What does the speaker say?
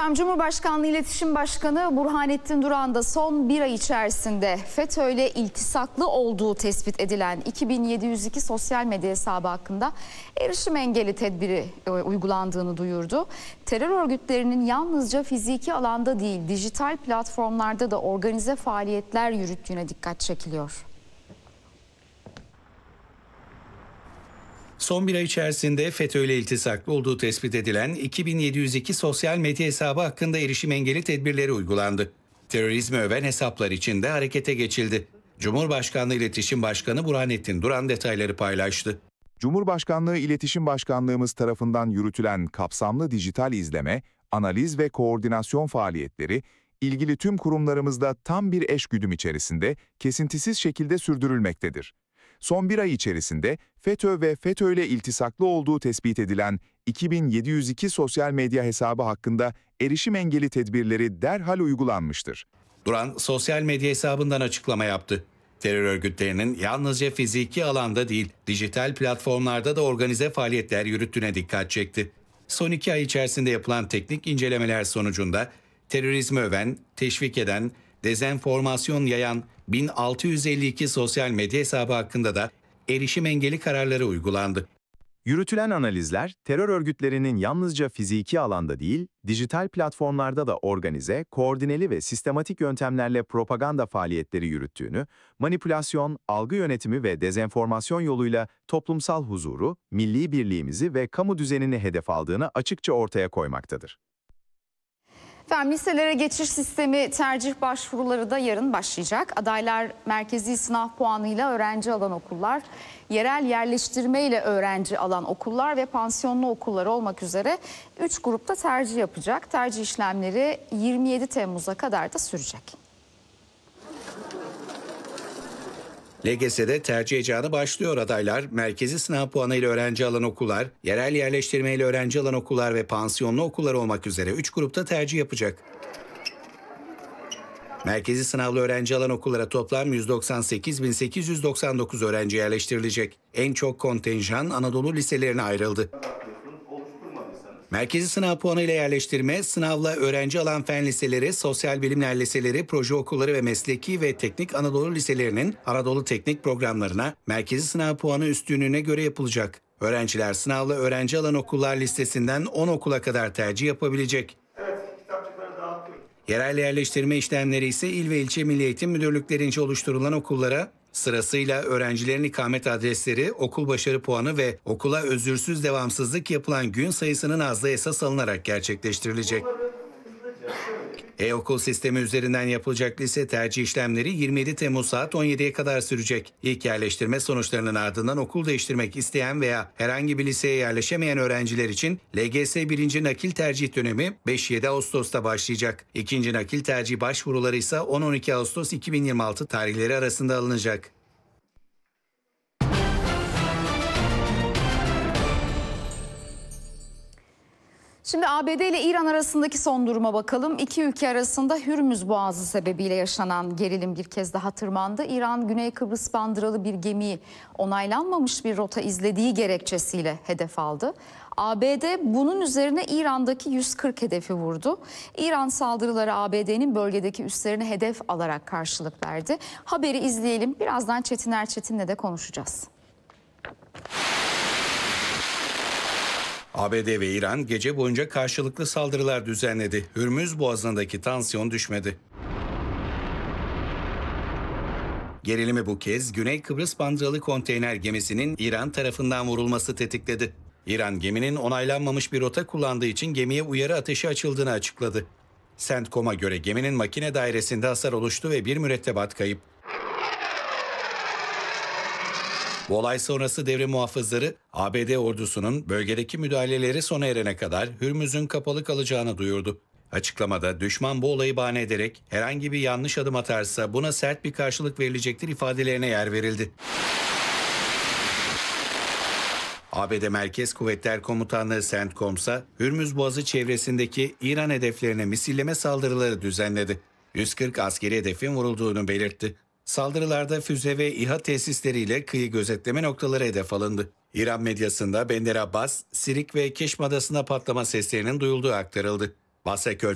Efendim Cumhurbaşkanlığı İletişim Başkanı Burhanettin Duran da son bir ay içerisinde FETÖ ile iltisaklı olduğu tespit edilen 2702 sosyal medya hesabı hakkında erişim engeli tedbiri uygulandığını duyurdu. Terör örgütlerinin yalnızca fiziki alanda değil, dijital platformlarda da organize faaliyetler yürüttüğüne dikkat çekiliyor. Son bir ay içerisinde FETÖ ile iltisaklı olduğu tespit edilen 2702 sosyal medya hesabı hakkında erişim engeli tedbirleri uygulandı. Terörizmi öven hesaplar için de harekete geçildi. Cumhurbaşkanlığı İletişim Başkanı Burhanettin Duran detayları paylaştı. Cumhurbaşkanlığı İletişim Başkanlığımız tarafından yürütülen kapsamlı dijital izleme, analiz ve koordinasyon faaliyetleri, ilgili tüm kurumlarımızda tam bir eşgüdüm içerisinde kesintisiz şekilde sürdürülmektedir. Son bir ay içerisinde FETÖ ve FETÖ ile iltisaklı olduğu tespit edilen 2702 sosyal medya hesabı hakkında erişim engeli tedbirleri derhal uygulanmıştır. Duran sosyal medya hesabından açıklama yaptı. Terör örgütlerinin yalnızca fiziki alanda değil, dijital platformlarda da organize faaliyetler yürüttüğüne dikkat çekti. Son 2 ay içerisinde yapılan teknik incelemeler sonucunda terörizmi öven, teşvik eden, dezenformasyon yayan 1652 sosyal medya hesabı hakkında da erişim engeli kararları uygulandı. Yürütülen analizler, terör örgütlerinin yalnızca fiziki alanda değil, dijital platformlarda da organize, koordineli ve sistematik yöntemlerle propaganda faaliyetleri yürüttüğünü, manipülasyon, algı yönetimi ve dezenformasyon yoluyla toplumsal huzuru, milli birliğimizi ve kamu düzenini hedef aldığını açıkça ortaya koymaktadır. Efendim liselere geçiş sistemi tercih başvuruları da yarın başlayacak. Adaylar merkezi sınav puanıyla öğrenci alan okullar, yerel yerleştirme ile öğrenci alan okullar ve pansiyonlu okullar olmak üzere 3 grupta tercih yapacak. Tercih işlemleri 27 Temmuz'a kadar da sürecek. LGS'de tercih heyecanı başlıyor. Adaylar merkezi sınav puanıyla öğrenci alan okullar, yerel yerleştirmeyle öğrenci alan okullar ve pansiyonlu okullar olmak üzere 3 grupta tercih yapacak. Merkezi sınavlı öğrenci alan okullara toplam 198.899 öğrenci yerleştirilecek. En çok kontenjan Anadolu liselerine ayrıldı. Merkezi sınav puanıyla yerleştirme, sınavla öğrenci alan fen liseleri, sosyal bilimler liseleri, proje okulları ve mesleki ve teknik Anadolu liselerinin Anadolu teknik programlarına merkezi sınav puanı üstünlüğüne göre yapılacak. Öğrenciler sınavla öğrenci alan okullar listesinden 10 okula kadar tercih yapabilecek. Yerel yerleştirme işlemleri ise il ve ilçe milli eğitim müdürlüklerince oluşturulan okullara sırasıyla öğrencilerin ikamet adresleri, okul başarı puanı ve okula özürsüz devamsızlık yapılan gün sayısının azlığı esas alınarak gerçekleştirilecek. E-okul sistemi üzerinden yapılacak lise tercih işlemleri 27 Temmuz saat 17'ye kadar sürecek. İlk yerleştirme sonuçlarının ardından okul değiştirmek isteyen veya herhangi bir liseye yerleşemeyen öğrenciler için LGS 1. nakil tercih dönemi 5-7 Ağustos'ta başlayacak. İkinci nakil tercih başvuruları ise 10-12 Ağustos 2026 tarihleri arasında alınacak. Şimdi ABD ile İran arasındaki son duruma bakalım. İki ülke arasında Hürmüz Boğazı sebebiyle yaşanan gerilim bir kez daha tırmandı. İran, Güney Kıbrıs bandıralı bir gemiyi onaylanmamış bir rota izlediği gerekçesiyle hedef aldı. ABD bunun üzerine İran'daki 140 hedefi vurdu. İran saldırıları ABD'nin bölgedeki üslerine hedef alarak karşılık verdi. Haberi izleyelim. Birazdan Çetin Erçetin'le de konuşacağız. ABD ve İran gece boyunca karşılıklı saldırılar düzenledi. Hürmüz Boğazı'ndaki tansiyon düşmedi. Gerilimi bu kez Güney Kıbrıs bandıralı konteyner gemisinin İran tarafından vurulması tetikledi. İran geminin onaylanmamış bir rota kullandığı için gemiye uyarı ateşi açıldığını açıkladı. CENTCOM'a göre geminin makine dairesinde hasar oluştu ve bir mürettebat kayıp. Bu olay sonrası devre muhafızları ABD ordusunun bölgedeki müdahaleleri sona erene kadar Hürmüz'ün kapalı kalacağını duyurdu. Açıklamada düşman bu olayı bahane ederek herhangi bir yanlış adım atarsa buna sert bir karşılık verilecektir ifadelerine yer verildi. ABD Merkez Kuvvetler Komutanlığı CENTCOM ise Hürmüz Boğazı çevresindeki İran hedeflerine misilleme saldırıları düzenledi. 140 askeri hedefin vurulduğunu belirtti. Saldırılarda füze ve İHA tesisleriyle kıyı gözetleme noktaları hedef alındı. İran medyasında Bender Abbas, Sirik ve Keşm Adası'nda patlama seslerinin duyulduğu aktarıldı. Basra